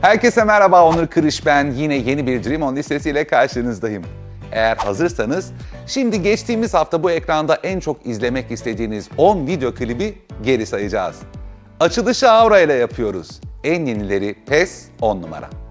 Herkese merhaba, Onur Kırış ben. Yine yeni bir Dream On listesiyle karşınızdayım. Eğer hazırsanız, şimdi geçtiğimiz hafta bu ekranda en çok izlemek istediğiniz 10 video klibi geri sayacağız. Açılışı Aura ile yapıyoruz. En yenileri PES 10 numara.